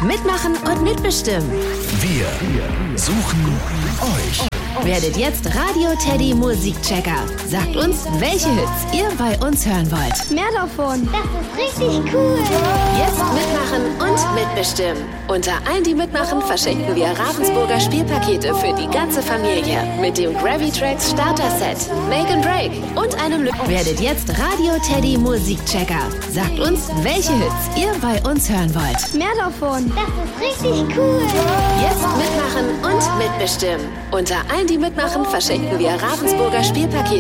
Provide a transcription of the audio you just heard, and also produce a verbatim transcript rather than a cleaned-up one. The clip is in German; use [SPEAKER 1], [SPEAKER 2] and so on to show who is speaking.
[SPEAKER 1] Mitmachen und mitbestimmen.
[SPEAKER 2] Wir suchen euch.
[SPEAKER 1] Werdet jetzt Radio Teddy Musikchecker. Sagt uns, welche Hits ihr bei uns hören wollt.
[SPEAKER 3] Mehr davon.
[SPEAKER 4] Das ist richtig cool.
[SPEAKER 1] Jetzt mitmachen und mitbestimmen. Unter allen, die mitmachen, verschenken wir Ravensburger Spielpakete für die ganze Familie. Mit dem Gravitrax Starter Set, Make and Break und einem Lücken. Werdet jetzt Radio Teddy Musikchecker. Sagt uns, welche Hits ihr bei uns hören wollt.
[SPEAKER 3] Mehr davon.
[SPEAKER 4] Das ist richtig cool.
[SPEAKER 1] Jetzt mitmachen und mitbestimmen. Unter allen, die mitmachen, verschenken wir Ravensburger Spielpakete.